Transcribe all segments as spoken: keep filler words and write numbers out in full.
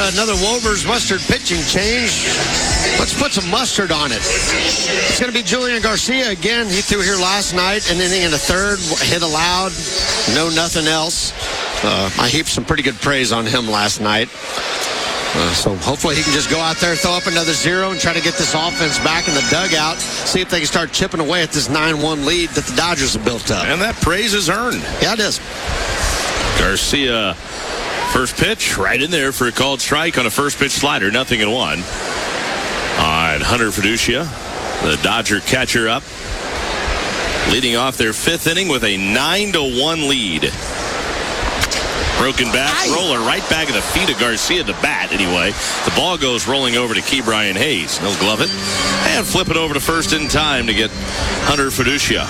uh, another Wolvers mustard pitching change. Let's put some mustard on it. It's going to be Julian Garcia again. He threw here last night, an inning and a third, hit allowed, no nothing else. Uh, I heaped some pretty good praise on him last night. Uh, so hopefully he can just go out there, throw up another zero, and try to get this offense back in the dugout, see if they can start chipping away at this nine one lead that the Dodgers have built up. And that praise is earned. Yeah, it is. Garcia, first pitch, right in there for a called strike on a first pitch slider, nothing in one. On Hunter Fiducia, the Dodger catcher up, leading off their fifth inning with a nine to one lead. Broken bat, roller right back at the feet of Garcia, the bat anyway. The ball goes rolling over to Ke'Bryan Hayes. He'll glove it and flip it over to first in time to get Hunter Fiducia.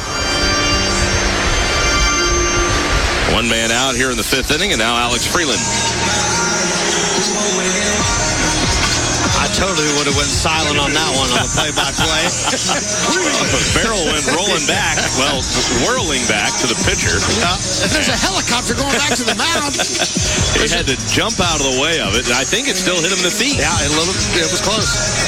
One man out here in the fifth inning, and now Alex Freeland. I totally would have went silent on that one on the play-by-play. The barrel went rolling back, well, whirling back to the pitcher. Uh, there's a helicopter going back to the mound. He had to jump out of the way of it, and I think it still hit him in the feet. Yeah, a little, it was close.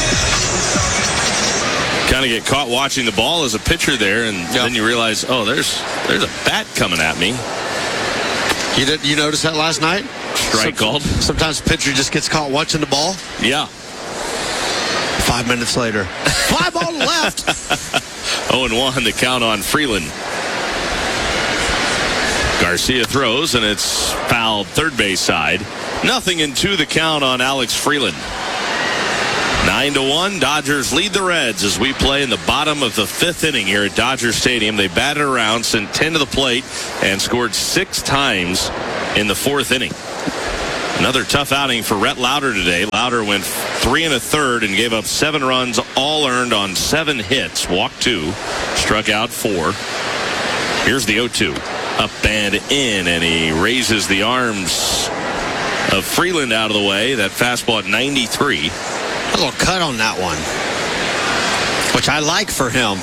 Kind of get caught watching the ball as a pitcher there, and yep. Then you realize, oh, there's there's a bat coming at me. You did you notice that last night? Strike Some, called. Sometimes the pitcher just gets caught watching the ball. Yeah. Five minutes later. Fly ball left. oh and one, the count on Freeland. Garcia throws, and it's fouled third base side. Nothing in two, the count on Alex Freeland. Nine to one, Dodgers lead the Reds as we play in the bottom of the fifth inning here at Dodger Stadium. They batted around, sent ten to the plate, and scored six times in the fourth inning. Another tough outing for Rhett Lauder today. Lauder went three and a third and gave up seven runs, all earned on seven hits. Walked two, struck out four. Here's the oh two. Up and in, and he raises the arms of Freeland out of the way. That fastball at ninety-three. A little cut on that one, which I like for him.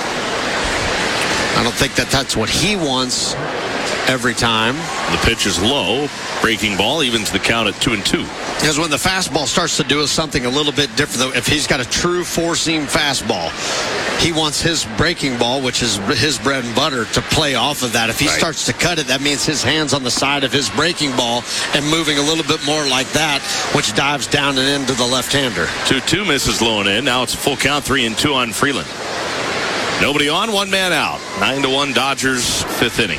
I don't think that that's what he wants every time. The pitch is low. Breaking ball evens the count at two and two. Because when the fastball starts to do something a little bit different, though, if he's got a true four-seam fastball, he wants his breaking ball, which is his bread and butter, to play off of that. If he right. starts to cut it, that means his hand's on the side of his breaking ball and moving a little bit more like that, which dives down and into the left-hander. two two misses low and in. Now it's a full count, three and two on Freeland. Nobody on, one man out. nine to one Dodgers, fifth inning.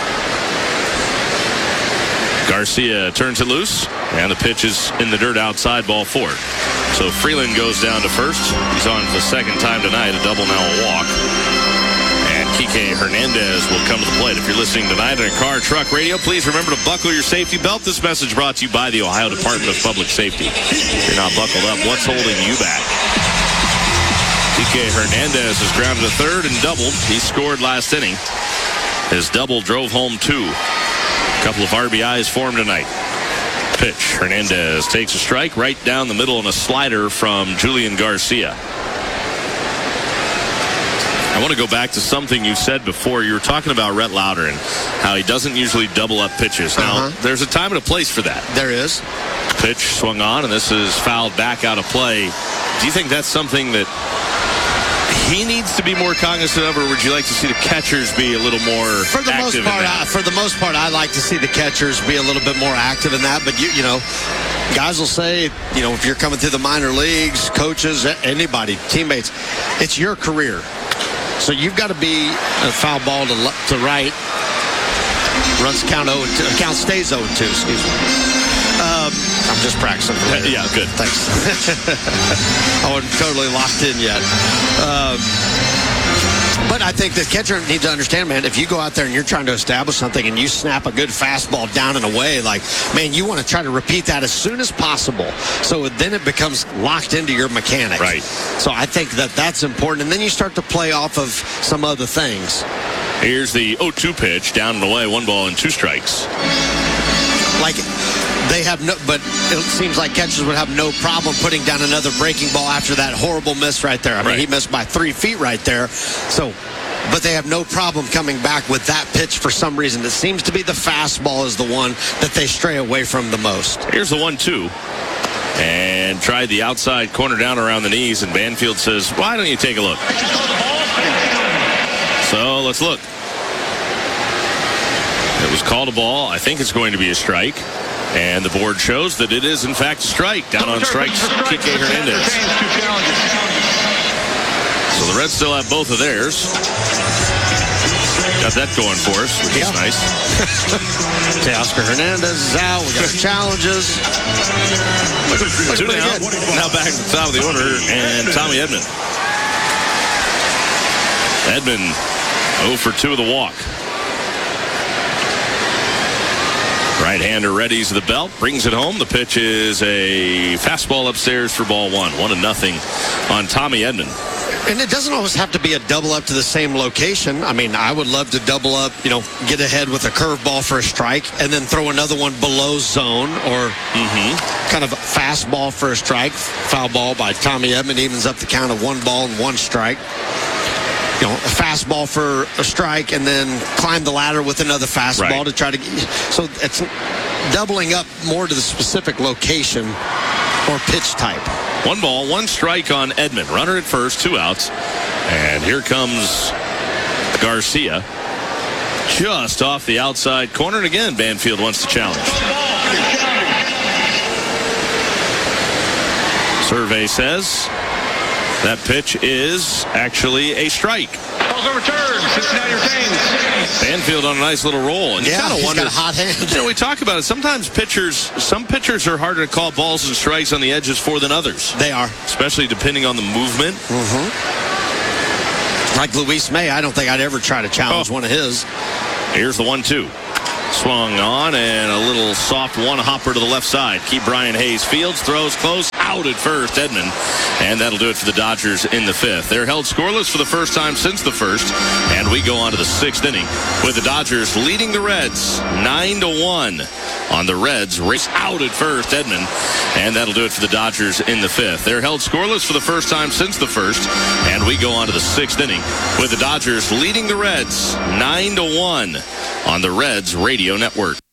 Garcia turns it loose, and the pitch is in the dirt outside, ball four. So Freeland goes down to first. He's on for the second time tonight, a double, now a walk. And Kike Hernandez will come to the plate. If you're listening tonight on a car, truck, radio, please remember to buckle your safety belt. This message brought to you by the Ohio Department of Public Safety. If you're not buckled up, what's holding you back? Kike Hernandez has grounded to third and doubled. He scored last inning. His double drove home two. Couple of R B Is for him tonight. Pitch. Hernandez takes a strike right down the middle and a slider from Julian Garcia. I want to go back to something you said before. You were talking about Rhett Lauder and how he doesn't usually double up pitches. Now, uh-huh. there's a time and a place for that. There is. Pitch swung on, and this is fouled back out of play. Do you think that's something that he needs to be more cognizant of, or would you like to see the catchers be a little more for the active most part? in that? I, for the most part, I like to see the catchers be a little bit more active in that. But you, you know, guys will say, you know, if you're coming through the minor leagues, coaches, anybody, teammates, it's your career, so you've got to be a foul ball to to right. Runs count oh and two, count stays oh and two. Excuse me. Um, I'm just practicing. Yeah, good. Thanks. I wasn't totally locked in yet. Um, but I think the catcher needs to understand, man, if you go out there and you're trying to establish something and you snap a good fastball down and away, like, man, you want to try to repeat that as soon as possible. So then it becomes locked into your mechanics. Right. So I think that that's important. And then you start to play off of some other things. Here's the oh two pitch, down and away, one ball and two strikes. Like, they have no, but it seems like catchers would have no problem putting down another breaking ball after that horrible miss right there. I mean, right. he missed by three feet right there. So, but they have no problem coming back with that pitch for some reason. It seems to be the fastball is the one that they stray away from the most. Here's the one two. and tried the outside corner down around the knees, and Banfield says, why don't you take a look? So let's look. It was called a ball. I think it's going to be a strike. And the board shows that it is, in fact, a strike. Down on strikes, Kike Hernandez. So the Reds still have both of theirs. Got that going for us, which is nice. Teoscar Hernandez is out. We got our challenges. Two now. Now back to the top of the order, and Tommy Edman. Edman oh for two of the walk. Right-hander readies the belt, brings it home. The pitch is a fastball upstairs for ball one. One to nothing on Tommy Edman. And it doesn't always have to be a double up to the same location. I mean, I would love to double up, you know, get ahead with a curveball for a strike and then throw another one below zone or mm-hmm. kind of a fastball for a strike. Foul ball by Tommy Edman evens up the count of one ball and one strike. You know, a fastball for a strike and then climb the ladder with another fastball right. to try to get. So it's doubling up more to the specific location or pitch type. One ball, one strike on Edman. Runner at first, two outs. And here comes Garcia. Just off the outside corner. And again, Banfield wants to challenge. Survey says that pitch is actually a strike. Balls overturned. Cincinnati retains. Banfield on a nice little roll. And yeah, you kind of he's wonder, got a hot hand. You know, we talk about it. Sometimes pitchers, some pitchers are harder to call balls and strikes on the edges for than others. They are. Especially depending on the movement. Mm-hmm. Like Luis May, I don't think I'd ever try to challenge oh. one of his. Here's the one two. Swung on and a little soft one hopper to the left side. Keep Brian Hayes fields, throws close, out at first, Edman. And that'll do it for the Dodgers in the fifth. They're held scoreless for the first time since the first. And we go on to the sixth inning with the Dodgers leading the Reds nine to one on the Reds. Race out at first, Edman. And that'll do it for the Dodgers in the fifth. They're held scoreless for the first time since the first. And we go on to the sixth inning with the Dodgers leading the Reds nine to one on the Reds Radio Network.